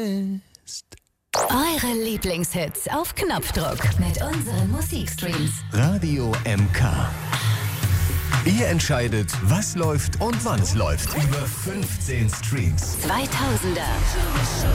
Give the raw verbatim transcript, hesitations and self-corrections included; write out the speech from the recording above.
Eure Lieblingshits auf Knopfdruck mit unseren Musikstreams. Radio M K. Ihr entscheidet, was läuft und wann es läuft. Über fünfzehn Streams. zweitausender.